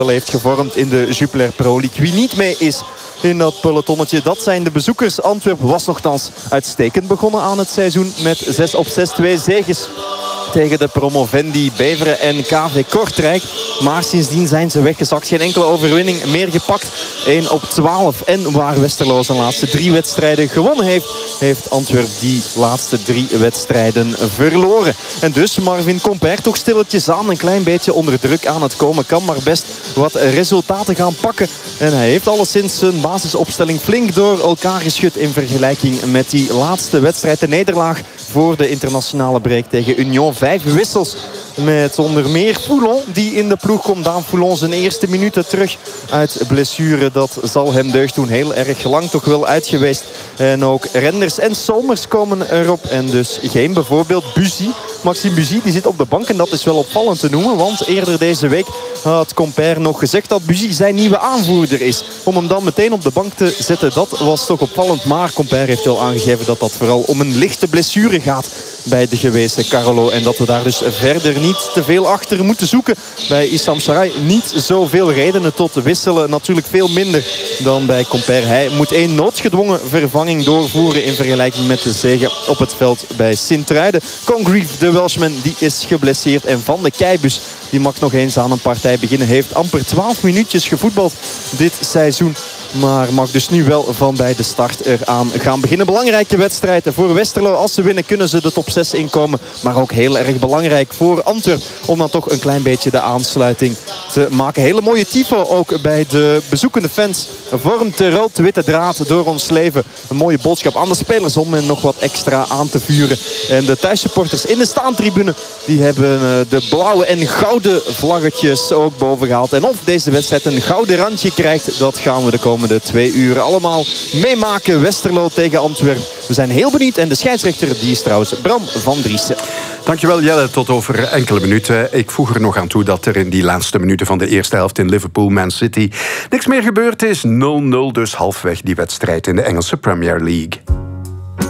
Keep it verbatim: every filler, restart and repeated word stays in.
heeft gevormd in de Jupiler Pro League. Wie niet mee is in dat pelotonnetje, dat zijn de bezoekers. Antwerpen was nogthans uitstekend begonnen aan het seizoen met zes op zes, twee zeges tegen de promovendi Beveren en K V Kortrijk. Maar sindsdien zijn ze weggezakt. Geen enkele overwinning meer gepakt. één op twaalf. En waar Westerlo zijn laatste drie wedstrijden gewonnen heeft, heeft Antwerpen die laatste drie wedstrijden verloren. En dus Marvin Compère toch stilletjes aan, een klein beetje onder druk aan het komen. Kan maar best wat resultaten gaan pakken. En hij heeft alleszins zijn basisopstelling flink door elkaar geschud in vergelijking met die laatste wedstrijd. De nederlaag voor de internationale break tegen Union. Vijf wissels met onder meer Foulon die in de ploeg komt. Daan Foulon zijn eerste minuten terug uit blessure. Dat zal hem deugd doen. Heel erg lang toch wel uit geweest. En ook Renders en Somers komen erop. En dus geen bijvoorbeeld Buzy. Maxime Buzy die zit op de bank en dat is wel opvallend te noemen. Want eerder deze week had Compère nog gezegd dat Buzy zijn nieuwe aanvoerder is. Om hem dan meteen op de bank te zetten, dat was toch opvallend. Maar Compère heeft wel aangegeven dat dat vooral om een lichte blessure gaat bij de gewezen Carolo. En dat we daar dus verder niet te veel achter moeten zoeken. Bij Issam Sarai niet zoveel redenen tot wisselen. Natuurlijk veel minder dan bij Compère. Hij moet één noodgedwongen vervanging doorvoeren in vergelijking met de zege op het veld bij Sint-Truiden. Congreve, de Welshman, die is geblesseerd. En Van de Keibus, die mag nog eens aan een partij beginnen. Heeft amper twaalf minuutjes gevoetbald dit seizoen. Maar mag dus nu wel van bij de start eraan gaan beginnen. Belangrijke wedstrijden voor Westerlo. Als ze winnen kunnen ze de top zes inkomen. Maar ook heel erg belangrijk voor Antwerpen. Om dan toch een klein beetje de aansluiting te maken. Hele mooie tifo ook bij de bezoekende fans. Vormt de rood-witte draad door ons leven. Een mooie boodschap aan de spelers om en nog wat extra aan te vuren. En de thuissupporters in de staantribune, die hebben de blauwe en gouden vlaggetjes ook boven gehaald. En of deze wedstrijd een gouden randje krijgt, dat gaan we de komende de twee uur allemaal meemaken. Westerlo tegen Antwerpen. We zijn heel benieuwd. En de scheidsrechter die is trouwens Bram van Driessen. Dankjewel Jelle, tot over enkele minuten. Ik voeg er nog aan toe dat er in die laatste minuten van de eerste helft in Liverpool Man City niks meer gebeurd is. nul nul dus halfweg die wedstrijd in de Engelse Premier League.